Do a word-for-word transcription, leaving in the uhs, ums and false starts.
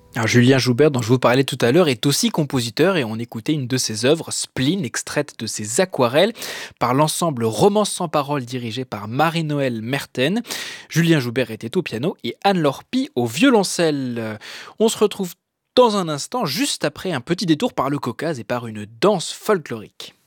Alors, Julien Joubert, dont je vous parlais tout à l'heure, est aussi compositeur et on écoutait une de ses œuvres, Spleen, extraite de ses aquarelles, par l'ensemble Romance sans parole dirigé par Marie-Noël Merten. Julien Joubert était au piano et Anne-Laure Pie au violoncelle. On se retrouve dans un instant, juste après un petit détour par le Caucase et par une danse folklorique.